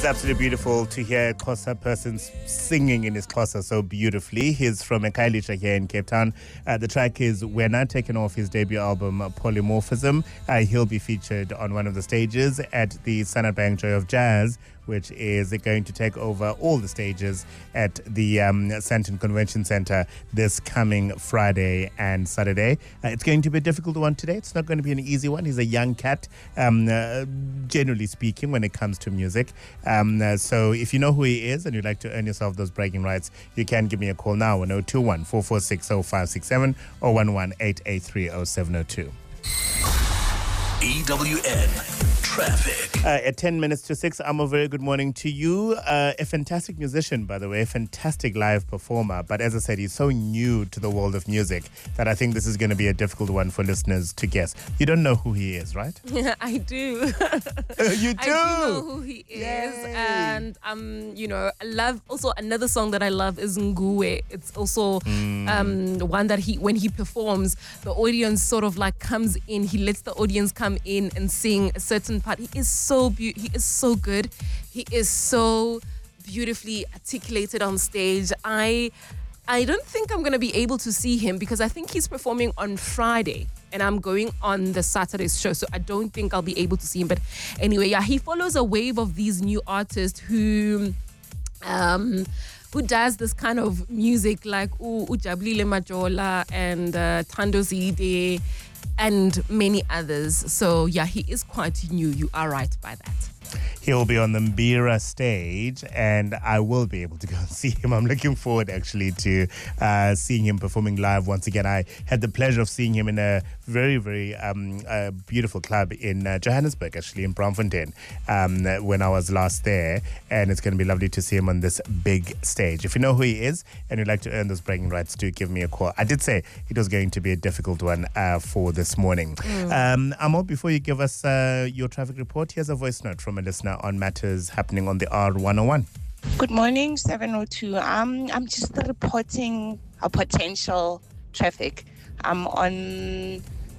It's absolutely beautiful to hear a Xhosa person singing in his Xhosa so beautifully. He's from Ekhayelitsha here in Cape Town. The track is Wena, taken off his debut album Polymorphism. He'll be featured on one of the stages at the Standard Bank Joy of Jazz, which is going to take over all the stages at the Sandton Convention Center this coming Friday and Saturday. It's going to be a difficult one today. It's not going to be an easy one. He's a young cat, generally speaking, when it comes to music. So if you know who he is and you'd like to earn yourself those bragging rights, you can give me a call now on 021 446 0567 or 118830702. EWN Traffic. At 10 minutes to 6, a very good morning to you. A fantastic musician, by the way, a fantastic live performer. But as I said, he's so new to the world of music that I think this is going to be a difficult one for listeners to guess. You don't know who he is, right? Yeah, I do. You do? I do know who he is. Yay. And, I love, also another song that I love is Nguwe. It's also one that when he performs, the audience sort of like comes in. He lets the audience come in and sing a certain part. He is so he is so good. He is so beautifully articulated on stage. I don't think I'm going to be able to see him because I think he's performing on Friday and I'm going on the Saturday's show. So I don't think I'll be able to see him. But anyway, yeah, he follows a wave of these new artists who does this kind of music like Ujabulile Majola and Thando Zide and many others. So yeah, he is quite new. You are right by that. He'll be on the Mbira stage and I will be able to go and see him. I'm looking forward actually to seeing him performing live once again. I had the pleasure of seeing him in a very, very beautiful club in Johannesburg, actually in Braamfontein, when I was last there. And it's going to be lovely to see him on this big stage. If you know who he is and you'd like to earn those bragging rights, do give me a call. I did say it was going to be a difficult one for this morning. Amo, before you give us your traffic report, here's a voice note from a listener on matters happening on the R101. Good morning, 702. I'm just reporting a potential traffic. I'm on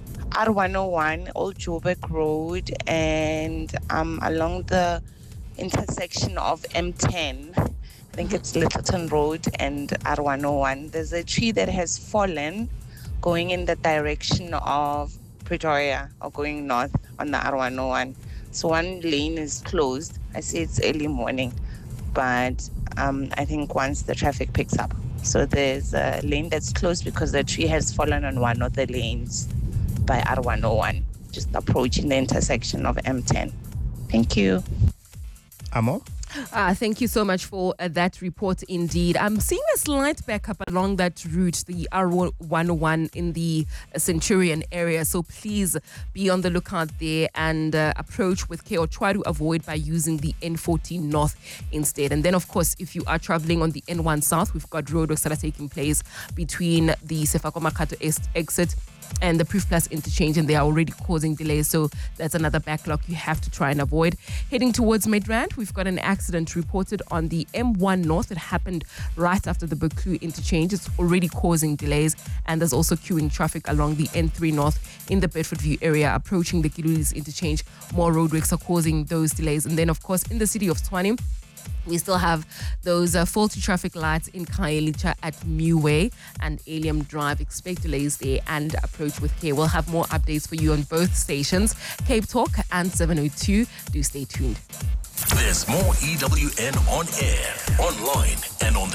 R101, Old Joburg Road, and I'm along the intersection of M10. I think it's Littleton Road and R101. There's a tree that has fallen going in the direction of Pretoria or going north on the R101. So one lane is closed. I say it's early morning, but I think once the traffic picks up. So there's a lane that's closed because the tree has fallen on one of the lanes by R101, just approaching the intersection of M10. Thank you. Amo? Thank you so much for that report indeed. I'm seeing a slight backup along that route, the R101 in the Centurion area. So please be on the lookout there and approach with care or try to avoid by using the N14 North instead. And then, of course, if you are traveling on the N1 South, we've got roadworks that are taking place between the Sefako Makato exit and the Proof Plus interchange, and they are already causing delays. So that's another backlog you have to try and avoid. Heading towards Midrand, we've got an accident reported on the M1 North. It happened right after the Buccleuch interchange. It's already causing delays, and there's also queuing traffic along the N3 North in the Bedfordview area approaching the Gilulis interchange. More roadworks are causing those delays. And then, of course, in the city of Tshwane, we still have those faulty traffic lights in Khayelitsha at Meway and Alien Drive. Expect delays there and approach with care. We'll have more updates for you on both stations, Cape Talk and 702. Do stay tuned. There's more EWN on air, online, and on the